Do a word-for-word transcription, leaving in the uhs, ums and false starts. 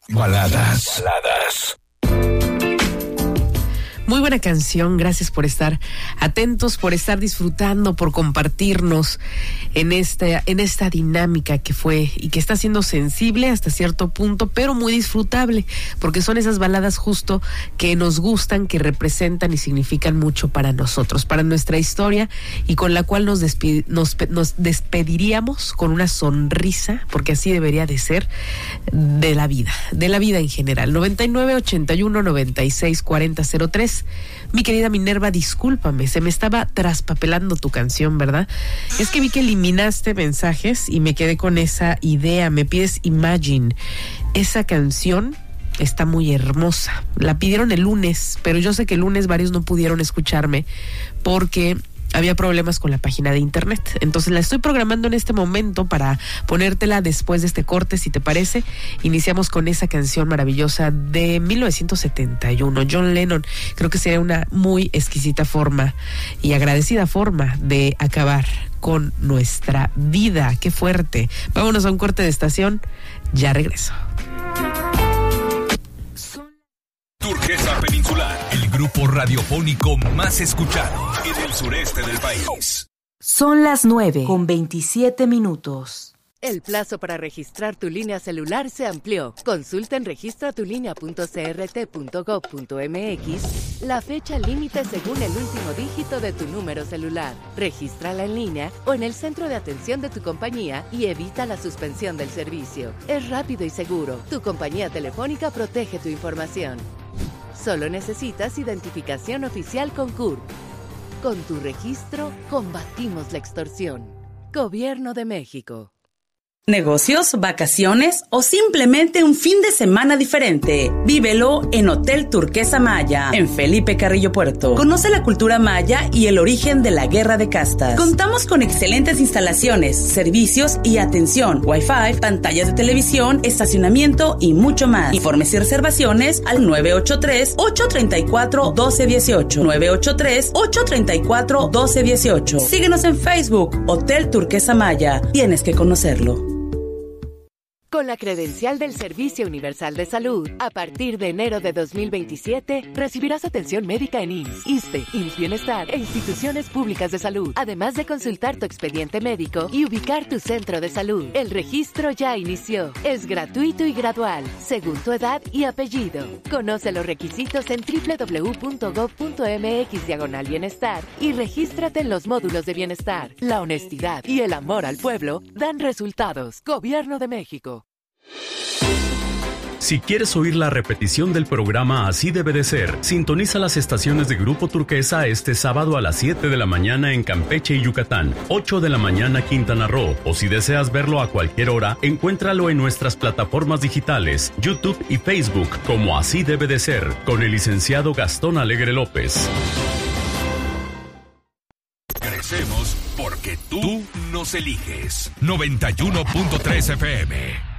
Baladas. Baladas. Muy buena canción, gracias por estar atentos, por estar disfrutando, por compartirnos en esta, en esta dinámica que fue y que está siendo sensible hasta cierto punto, pero muy disfrutable, porque son esas baladas justo que nos gustan, que representan y significan mucho para nosotros, para nuestra historia, y con la cual nos, despi- nos, nos despediríamos con una sonrisa, porque así debería de ser, de la vida, de la vida en general. noventa y nueve, ochenta y uno, noventa y seis, cuarenta, cero tres. Mi querida Minerva, discúlpame, se me estaba traspapelando tu canción, ¿verdad? Es que vi que eliminaste mensajes y me quedé con esa idea. Me pides Imagine. Esa canción está muy hermosa. La pidieron el lunes, pero yo sé que el lunes varios no pudieron escucharme porque había problemas con la página de internet. Entonces la estoy programando en este momento para ponértela después de este corte, si te parece. Iniciamos con esa canción maravillosa de mil novecientos setenta y uno, John Lennon. Creo que sería una muy exquisita forma y agradecida forma de acabar con nuestra vida. ¡Qué fuerte! Vámonos a un corte de estación. Ya regreso. Turquesa Peninsular, el grupo radiofónico más escuchado en el sureste del país. Son las nueve con veintisiete minutos. El plazo para registrar tu línea celular se amplió. Consulta en registra tu línea punto c r t punto gov punto m x la fecha límite según el último dígito de tu número celular. Regístrala en línea o en el centro de atención de tu compañía y evita la suspensión del servicio. Es rápido y seguro. Tu compañía telefónica protege tu información. Solo necesitas identificación oficial con C U R P. Con tu registro, combatimos la extorsión. Gobierno de México. Negocios, vacaciones o simplemente un fin de semana diferente. Vívelo en Hotel Turquesa Maya, en Felipe Carrillo Puerto. Conoce la cultura maya y el origen de la guerra de castas. Contamos con excelentes instalaciones, servicios y atención, Wi-Fi, pantallas de televisión, estacionamiento y mucho más. Informes y reservaciones al nueve ocho tres, ocho tres cuatro, uno dos uno ocho. nueve ocho tres, ocho tres cuatro, uno dos uno ocho. Síguenos en Facebook, Hotel Turquesa Maya. Tienes que conocerlo. Con la credencial del Servicio Universal de Salud, a partir de enero de dos mil veintisiete, recibirás atención médica en I M S S, ISSSTE, I M S S Bienestar e instituciones públicas de salud, además de consultar tu expediente médico y ubicar tu centro de salud. El registro ya inició. Es gratuito y gradual, según tu edad y apellido. Conoce los requisitos en doble u doble u doble u punto gov punto m x diagonal bienestar y regístrate en los módulos de bienestar. La honestidad y el amor al pueblo dan resultados. Gobierno de México. Si quieres oír la repetición del programa Así Debe de Ser, sintoniza las estaciones de Grupo Turquesa este sábado a las siete de la mañana en Campeche y Yucatán, ocho de la mañana Quintana Roo, o si deseas verlo a cualquier hora, encuéntralo en nuestras plataformas digitales, YouTube y Facebook, como Así Debe de Ser, con el licenciado Gastón Alegre López. Crecemos porque tú nos eliges. noventa y uno punto tres F M.